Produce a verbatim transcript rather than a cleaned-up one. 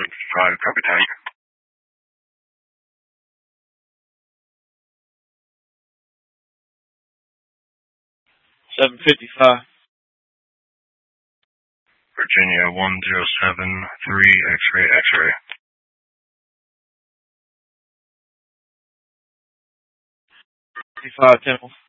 fifty-five, copy tank. seven fifty-five. Virginia one zero seven three, X-ray, X-ray. fifty-five, Temple.